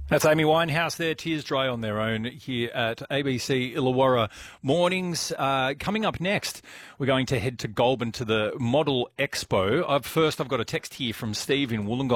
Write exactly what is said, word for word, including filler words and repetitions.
That's Amy Winehouse there, Tears Dry on Their Own here at A B C Illawarra Mornings. Uh, coming up next, we're going to head to Goulburn to the Model Expo. Uh, first, I've got a text here from Steve in Wollongong.